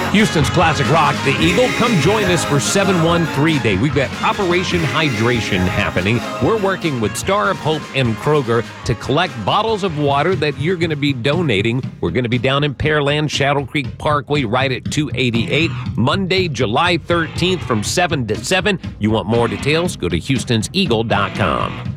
Houston's Classic Rock, the Eagle. Come join us for 713 Day. We've got Operation Hydration happening. We're working with Star of Hope and Kroger to collect bottles of water that you're going to be donating. We're going to be down in Pearland, Shadow Creek Parkway, right at 288, Monday, July 13th from 7 to 7. You want more details? Go to HoustonsEagle.com.